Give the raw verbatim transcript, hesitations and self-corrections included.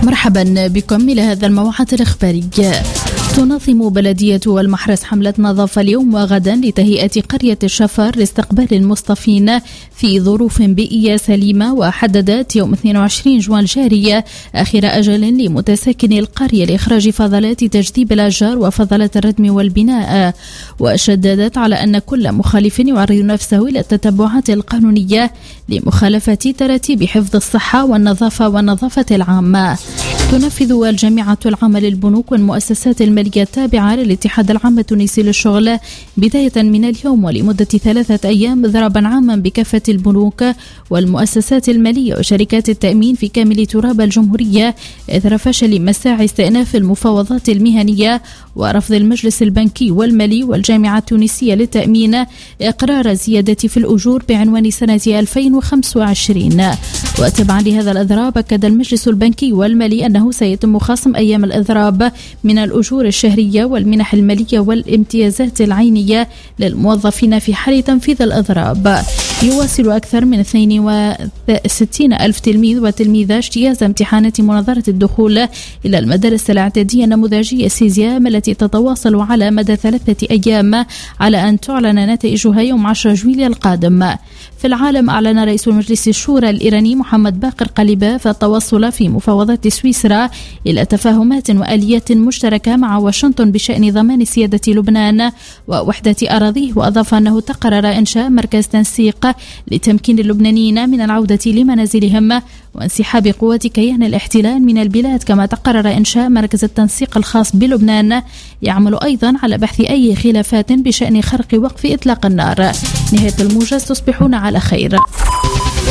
مرحبا بكم إلى هذا الموعد الإخباري. تنظم بلدية المحرس حملة نظافة اليوم وغدا لتهيئة قرية الشفر لاستقبال المصطفين في ظروف بيئية سليمة، وحددت يوم اثنين وعشرين جوان الجاري آخر أجل لمتساكني القرية لإخراج فضلات تجذيب الأشجار وفضلات الردم والبناء، وشددت على أن كل مخالف يعرض نفسه إلى التتبعات القانونية لمخالفة تراتيب حفظ الصحة والنظافة والنظافة العامة. تنفذ الجامعة العامة للبنوك والمؤسسات المالية التابعة للاتحاد العام التونسي للشغل بداية من اليوم ولمدة ثلاثة أيام ضربا عاما بكافة البنوك والمؤسسات المالية وشركات التأمين في كامل تراب الجمهورية إثر فشل مساعي استئناف المفاوضات المهنية ورفض المجلس البنكي والمالي والجامعة التونسية للتأمين إقرار زيادة في الأجور بعنوان سنة ألفين وخمسة وعشرين. وتبعا لهذا الإضراب أكد المجلس البنكي والمالي أنه سيتم خصم أيام الإضراب من الأجور الشهرية والمنح المالية والامتيازات العينية للموظفين في حال تنفيذ الإضراب. يواصل أكثر من اثنين وستين ألف تلميذ وتلميذة اجتياز امتحانات مناظرة الدخول إلى المدارس الاعدادية النموذجية سيزيام التي تتواصل على مدى ثلاثة أيام على أن تعلن نتائجها يوم عشرة جويلية القادم. في العالم، أعلن رئيس مجلس الشورى الإيراني محمد باقر قليباف التوصل في مفاوضات سويسرا إلى تفاهمات وآليات مشتركة مع واشنطن بشأن ضمان سيادة لبنان ووحدة أراضيه، وأضاف أنه تقرر إنشاء مركز تنسيق لتمكين اللبنانيين من العودة لمنازلهم وانسحاب قوات كيان الاحتلال من البلاد، كما تقرر إنشاء مركز التنسيق الخاص بلبنان يعمل أيضا على بحث أي خلافات بشأن خرق وقف إطلاق النار. نهاية الموجز، تصبحون على خير.